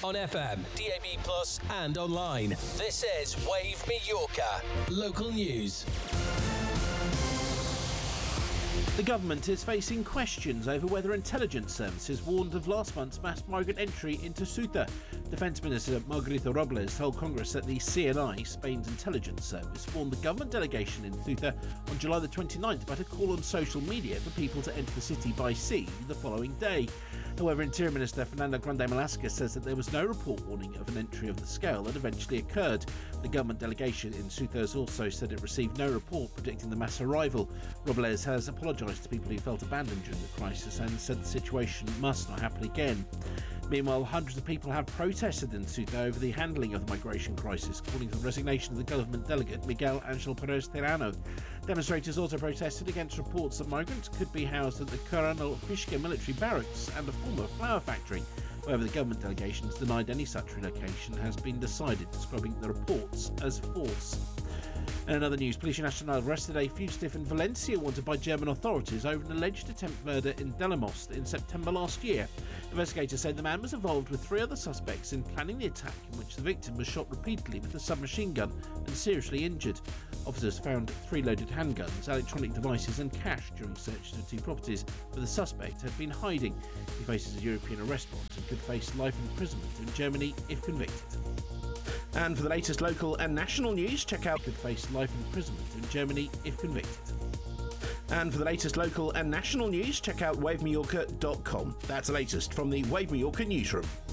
on FM, DAB+, and online. This is Wave Mallorca. Local news. The government is facing questions over whether intelligence services warned of last month's mass migrant entry into Ceuta. Defence Minister Margarita Robles told Congress that the CNI, Spain's intelligence service, warned the government delegation in Ceuta on July the 29th about a call on social media for people to enter the city by sea the following day. However, Interior Minister Fernando Grande Marlaska says that there was no report warning of an entry of the scale that eventually occurred. The government delegation in Ceuta has also said it received no report predicting the mass arrival. Robles has apologised to people who felt abandoned during the crisis and said the situation must not happen again. Meanwhile, hundreds of people have protested in Ceuta over the handling of the migration crisis, calling for the resignation of the government delegate Miguel Ángel Pérez Terrano. Demonstrators also protested against reports that migrants could be housed at the Coronel Pishka military barracks and a former flour factory. However, the government delegation has denied any such relocation has been decided, describing the reports as false. And in other news, Policia Nacional arrested a fugitive in Valencia wanted by German authorities over an alleged attempt murder in Delamos in September last year. Investigators say the man was involved with 3 other suspects in planning the attack, in which the victim was shot repeatedly with a submachine gun and seriously injured. Officers found 3 loaded handguns, electronic devices and cash during searches of 2 properties where the suspect had been hiding. He faces a European arrest warrant and could face life imprisonment in Germany if convicted. And for the latest local and national news, check out could face life imprisonment in Germany if convicted. And for the latest local and national news, check out wavemallorca.com. That's the latest from the Wave Mallorca newsroom.